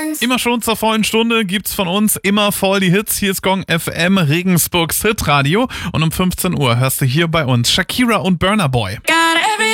1. Immer schon zur vollen Stunde gibt's von uns immer voll die Hits. Hier ist Gong FM, Regensburgs Hitradio. Und um 15 Uhr hörst du hier bei uns Shakira und Burna Boy.